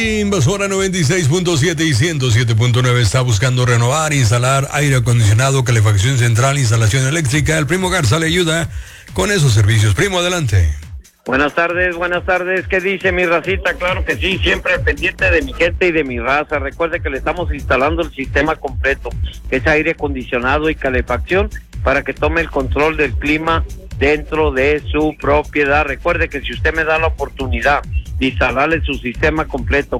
Invasora 96.7 y 107.9 está buscando renovar, instalar aire acondicionado, calefacción central, instalación eléctrica. El Primo Garza le ayuda con esos servicios. Primo, adelante. Buenas tardes. ¿Qué dice mi racita? Claro que sí, siempre pendiente de mi gente y de mi raza. Recuerde que le estamos instalando el sistema completo, que es aire acondicionado y calefacción, para que tome el control del clima dentro de su propiedad. Recuerde que si usted me da la oportunidad de instalarle su sistema completo,